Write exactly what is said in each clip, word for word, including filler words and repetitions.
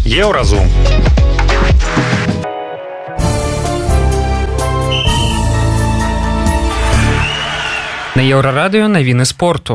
Еўразум. На Еўрарадыё навіны спорту.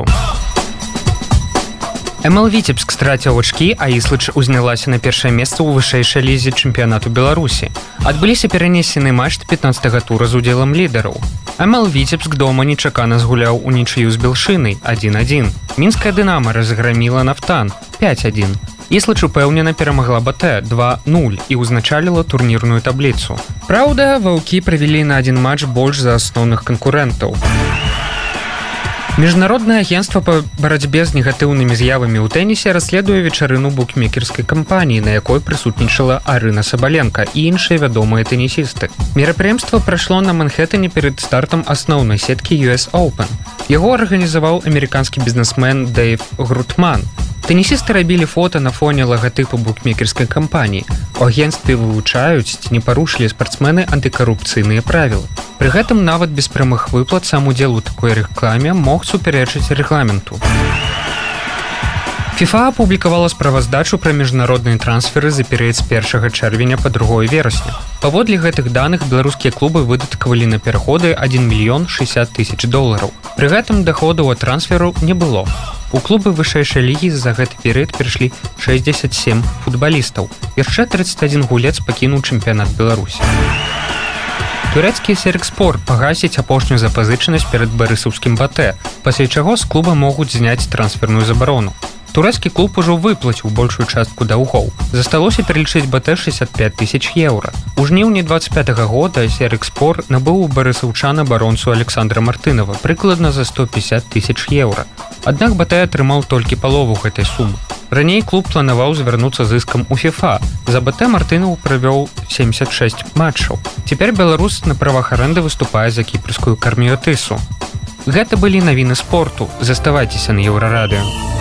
эм эл Віцебск страціў ачкі, а Іслыч узнялася на першае месца ў вышэйшай лізе чэмпіянату Беларусі. Адбыліся перанесены матч пятнаццатага тура з удзелам лідараў. эм эл Віцебск дома нечакана згуляў унічыю з Белшынай адзін адзін. Мінская Дынама разграміла Нафтан пяць адзін. Іслыч упэўнена перамагла БТ два нуль і ўзначаліла турнірную табліцу. Праўда, ваўкі правялі на адзін матч больш за асноўных канкурэнтаў. Міжнароднае агенцтва па барацьбе з негатыўнымі з'явамі ў тэнісе расследуе вечарыну букмекерскай кампаніі, на якой прысутнічала Арына Сабаленка і іншыя вядомыя тэнісісты. Мерапрыемства прайшло на Манхэтэне перад стартам асноўнай сеткі ю эс Open. Яго арганізаваў амерыканскі бізнесмен Дэйв Грутман. Тэнісісты рабілі фота на фоне лагатыпу букмекерскай кампаніі. У агенцтве вывучаюць, ці не парушылі спартсмены антыкарупцыйныя правілы. Пры гэтым нават без прамых выплат сам удзел у такой рэкламе мог супярэчыць рэгламенту. ФІФА апублікавала справаздачу пра міжнародныя трансферы за перыяд з першага чэрвеня па другое верасня. Паводле гэтых даных беларускія клубы выдаткавалі на пераходы адзін мільён шэсцьдзесят тысяч долараў. Пры гэтым даходаў ад трансферу не было. У клубы вышэйшай лігі за гэты перыяд перайшлі шэсцьдзесят сем футбалістаў. Яшчэ трыццаць адзін гулец пакінуў чэмпіянат Беларусі. Турэцкі Серекспорт пагасіць апошнюю запазычанасць перад барысаўскім БТ, пасля чаго з клуба могуць зняць трансферную забарону. Турэцкі клуб ужо выплаціў большую частку даўгоў. Засталося пералічыць БТ шэсцьдесят пять тысяч еўра. У жніўні двадцать пятага года Серекспорт набыў у барысаўчан абаронцу Александра Мартынова прыкладна за сто пятьдесят тысяч еўра. Аднак БТ атрымаў толькі палову гэтай сумы. Раней клуб планаваў звярнуцца з іскам у ФІФА. За БТ Мартынаў правёў семьдесят шесть матчаў. Цяпер беларус на правах арэнды выступае за кіпрскую Карміётысу. Гэта былі навіны спорту. Заставайцеся на Еўрарадыё.